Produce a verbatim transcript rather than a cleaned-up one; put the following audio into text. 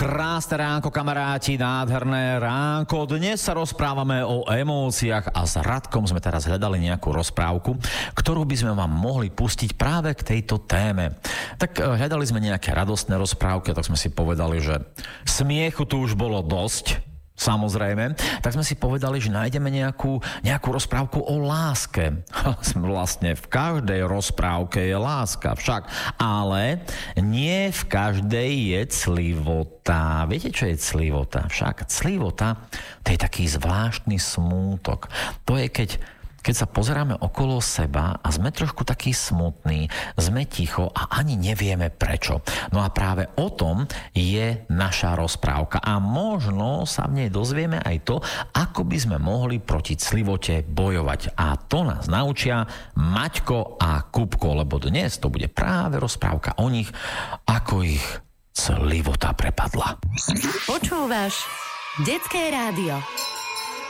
Krásne ránko, kamaráti, nádherné ránko. Dnes sa rozprávame o emóciách a s Radkom sme teraz hľadali nejakú rozprávku, ktorú by sme vám mohli pustiť práve k tejto téme. Tak hľadali sme nejaké radostné rozprávky, tak sme si povedali, že smiechu tu už bolo dosť. Samozrejme, tak sme si povedali, že nájdeme nejakú, nejakú rozprávku o láske. Vlastne v každej rozprávke je láska však, ale nie v každej je clivota. Viete, čo je clivota? Však clivota, to je taký zvláštny smútok. To je, keď Keď sa pozeráme okolo seba a sme trošku takí smutní, sme ticho a ani nevieme prečo. No a práve o tom je naša rozprávka a možno sa v nej dozvieme aj to, ako by sme mohli proti clivote bojovať. A to nás naučia Maťko a Kupko, lebo dnes to bude práve rozprávka o nich, ako ich clivota prepadla. Počúvaš Detské rádio.